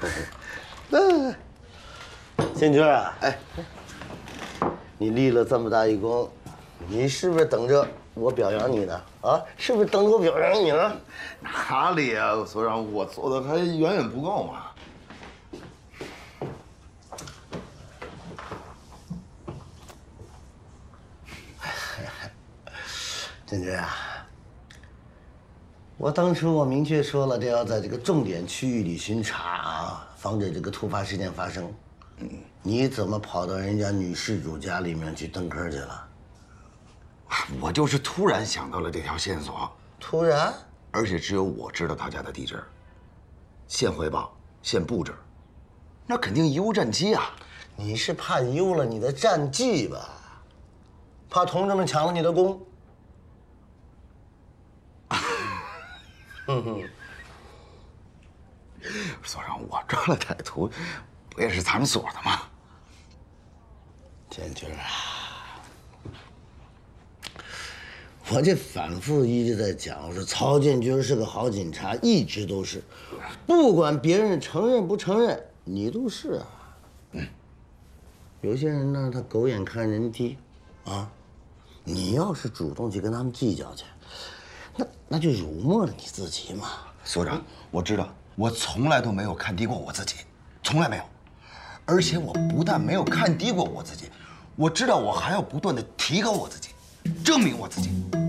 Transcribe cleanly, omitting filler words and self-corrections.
建军啊，哎，你立了这么大一功，你是不是等着我表扬你呢？啊，是不是等着我表扬你呢？ 哪里啊，所长，我做的还远远不够嘛。 建军啊，我当初我明确说了，这要在这个重点区域里巡查啊，防止这个突发事件发生。你怎么跑到人家女事主家里面去蹬坑去了？ 我就是突然想到了这条线索， 突然？ 而且只有我知道他家的地址。现汇报，现布置，那肯定诜战机啊！ 你是怕诜了你的战绩吧？怕同志们抢了你的功？ 所长，我抓了歹徒，不也是咱们所的吗？ 建军啊，我这反复一直在讲，我说曹建军是个好警察，一直都是，不管别人承认不承认，你都是啊。有些人呢，他狗眼看人低，啊，你要是主动去跟他们计较去，那就辱没了你自己嘛。 所长，我知道，我从来都没有看低过我自己，从来没有。而且我不但没有看低过我自己，我知道我还要不断的提高我自己，证明我自己。